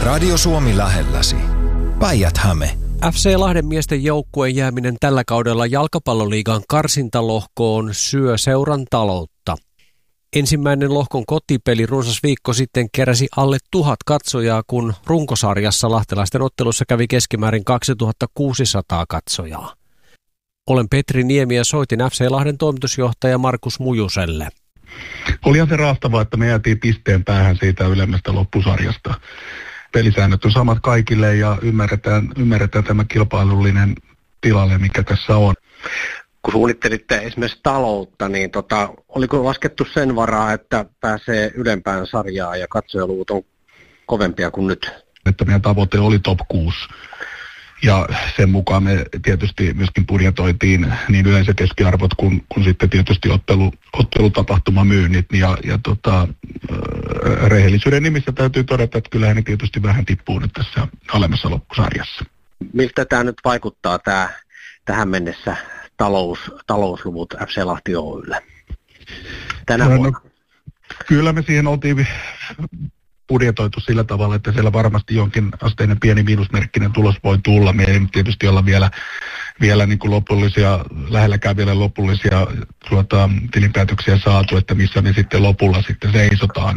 Radio Suomi lähelläsi. Päijät-Häme. FC Lahden miesten joukkueen jääminen tällä kaudella jalkapalloliigan karsintalohkoon syö seuran taloutta. Ensimmäinen lohkon kotipeli runsas viikko sitten keräsi alle 1000 katsojaa, kun runkosarjassa lahtelaisten ottelussa kävi keskimäärin 2600 katsojaa. Olen Petri Niemi ja soitin FC Lahden toimitusjohtaja Markus Mujuselle. Olihan se raastavaa, että me jäätiin pisteen päähän siitä ylemmästä loppusarjasta. Pelisäännöt on samat kaikille ja ymmärretään tämä kilpailullinen tilanne, mikä tässä on. Kun suunnittelitte esimerkiksi taloutta, niin oliko laskettu sen varaa, että pääsee ylempään sarjaan ja katsojaluvut on kovempia kuin nyt? Että meidän tavoite oli top 6. Ja sen mukaan me tietysti myöskin budjetoitiin niin yleisökeskiarvot kuin sitten tietysti ottelutapahtumamyynnit. Rehellisyyden nimissä täytyy todeta, että kyllähän ne tietysti vähän tippuu nyt tässä alemmassa loppusarjassa. Miltä tämä nyt vaikuttaa tähän mennessä talousluvut FC Lahti Oy:lle tänä vuonna? Kyllä me siihen oltiin budjetoitu sillä tavalla, että siellä varmasti jonkin asteinen pieni miinusmerkkinen tulos voi tulla. Me ei tietysti olla vielä niin kuin lähelläkään vielä lopullisia tilinpäätöksiä saatu, että missä me sitten lopulla sitten seisotaan.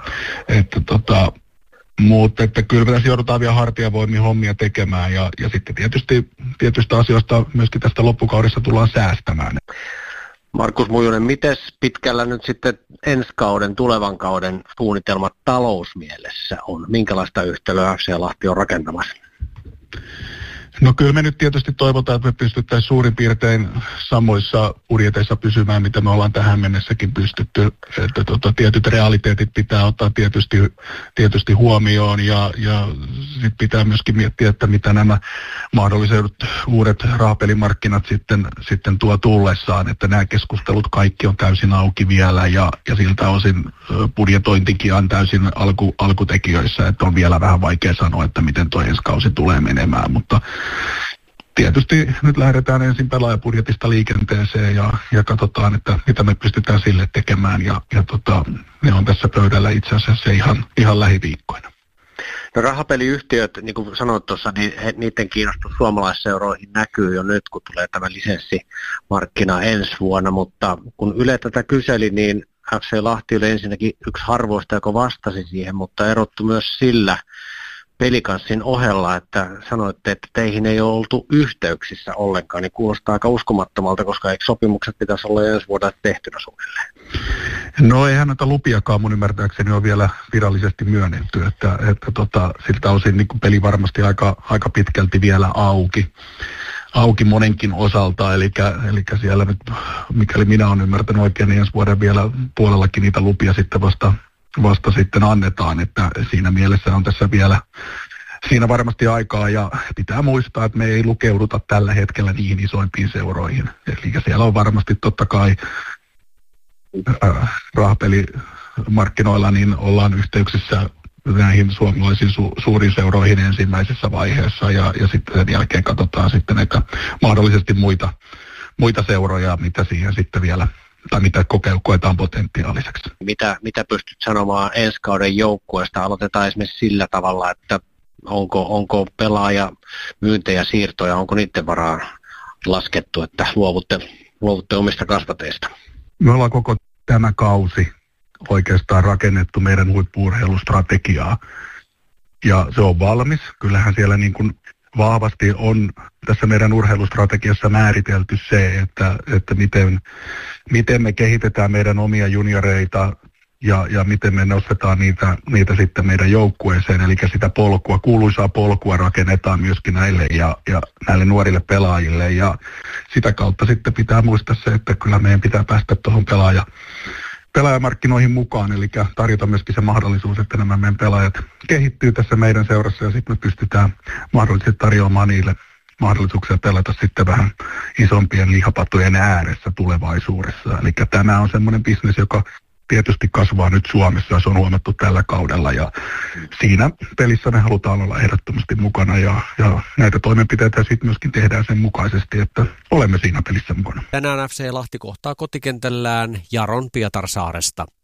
Mutta että kyllä me tässä joudutaan vielä hartiavoimin hommia tekemään ja sitten tietysti tietystä asioista myöskin tästä loppukaudessa tullaan säästämään. Markus Mujunen, miten pitkällä nyt sitten ensi kauden, tulevan kauden suunnitelmat talousmielessä on? Minkälaista yhtälöä FC Lahti on rakentamassa? No kyllä me nyt tietysti toivotaan, että me pystyttäisiin suurin piirtein samoissa budjeteissa pysymään, mitä me ollaan tähän mennessäkin pystytty. Että tietyt realiteetit pitää ottaa tietysti huomioon ja sitten pitää myöskin miettiä, että mitä nämä mahdolliset uudet rahapelimarkkinat sitten tuo tullessaan. Että nämä keskustelut kaikki on täysin auki vielä ja siltä osin budjetointikin on täysin alkutekijöissä, että on vielä vähän vaikea sanoa, että miten tuo ensi kausi tulee menemään, mutta tietysti nyt lähdetään ensin pelaajabudjetista liikenteeseen ja katsotaan, että mitä me pystytään sille tekemään ja ne on tässä pöydällä itse asiassa ihan lähiviikkoina. No rahapeliyhtiöt, niin kuin sanoit tuossa, niin niiden kiinnostus suomalaisseuroihin näkyy jo nyt, kun tulee tämä lisenssimarkkina ensi vuonna, mutta kun Yle tätä kyseli, niin FC Lahti oli ensinnäkin yksi harvoista, joka vastasi siihen, mutta erottu myös sillä pelikanssin ohella, että sanoitte, että teihin ei ole oltu yhteyksissä ollenkaan, niin kuulostaa aika uskomattomalta, koska eikö sopimukset pitäisi olla ensi vuonna tehtynä suunnilleen? No eihän näitä lupiakaan mun ymmärtääkseni on vielä virallisesti myönnetty, että siltä osin niin kuin peli varmasti aika pitkälti vielä auki monenkin osalta, eli siellä nyt, mikäli minä olen ymmärtänyt oikein, niin ensi vuoden vielä puolellakin niitä lupia sitten vasta sitten annetaan, että siinä mielessä on tässä vielä siinä varmasti aikaa ja pitää muistaa, että me ei lukeuduta tällä hetkellä niihin isoimpiin seuroihin. Eli siellä on varmasti totta kai rahapelimarkkinoilla niin ollaan yhteyksissä näihin suomalaisiin suuriin seuroihin ensimmäisessä vaiheessa ja sitten sen jälkeen katsotaan sitten näitä mahdollisesti muita seuroja, mitä siihen sitten vielä tai mitä koetaan potentiaaliseksi. Mitä pystyt sanomaan ensi kauden joukkueesta? Aloitetaan esimerkiksi sillä tavalla, että onko pelaaja myyntejä, siirtoja, onko niiden varaan laskettu, että luovutte omista kasvateista? Me ollaan koko tämä kausi oikeastaan rakennettu meidän huippu-urheilustrategiaa ja se on valmis. Kyllähän siellä niin kuin vahvasti on tässä meidän urheilustrategiassa määritelty se, että miten me kehitetään meidän omia junioreita ja miten me nostetaan niitä sitten meidän joukkueeseen. Eli sitä kuuluisaa polkua rakennetaan myöskin näille ja näille nuorille pelaajille. Ja sitä kautta sitten pitää muistaa se, että kyllä meidän pitää päästä tuohon pelaajamarkkinoihin mukaan, eli tarjota myöskin se mahdollisuus, että nämä meidän pelaajat kehittyy tässä meidän seurassa ja sitten me pystytään mahdollisesti tarjoamaan niille mahdollisuuksia pelata sitten vähän isompien lihapatojen ääressä tulevaisuudessa. Eli tämä on semmoinen bisnes, joka tietysti kasvaa nyt Suomessa ja se on huomattu tällä kaudella ja siinä pelissä me halutaan olla ehdottomasti mukana ja näitä toimenpiteitä sitten myöskin tehdään sen mukaisesti, että olemme siinä pelissä mukana. Tänään FC Lahti kohtaa kotikentällään Jaron Pietarsaaresta.